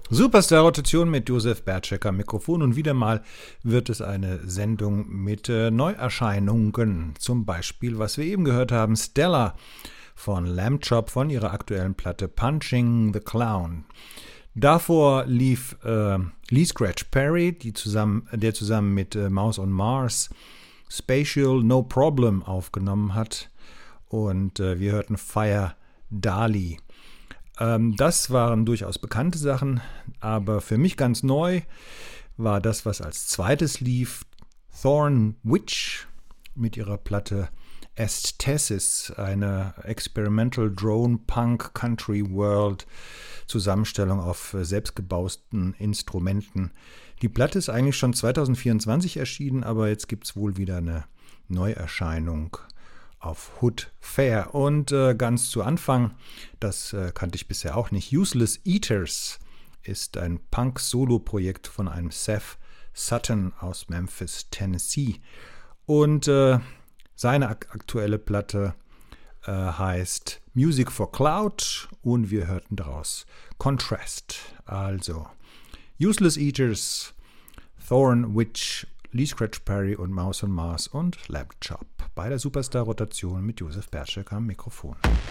Superstar-Rotation mit Josef Bertschek am Mikrofon und wieder mal wird es eine Sendung mit Neuerscheinungen. Zum Beispiel, was wir eben gehört haben, Stella von Lamb Chop von ihrer aktuellen Platte Punching the Clown. Davor lief Lee Scratch Perry, der zusammen mit Mouse on Mars Spatial No Problem aufgenommen hat, und wir hörten Fire Dali. Das waren durchaus bekannte Sachen, aber für mich ganz neu war das, was als zweites lief, Thorn Witch mit ihrer Platte Esthesis, eine Experimental Drone Punk Country World Zusammenstellung auf selbstgebausten Instrumenten. Die Platte ist eigentlich schon 2024 erschienen, aber jetzt gibt es wohl wieder eine Neuerscheinung auf Hood Fair. Und ganz zu Anfang, das kannte ich bisher auch nicht, Useless Eaters ist ein Punk-Solo-Projekt von einem Seth Sutton aus Memphis, Tennessee. Und seine aktuelle Platte heißt Music for Cloud und wir hörten daraus Contrast. Also Useless Eaters, Thorn Witch, Lee Scratch Perry und Mouse on Mars und Lamb Chop bei der Superstar-Rotation mit Josef Bertschek am Mikrofon.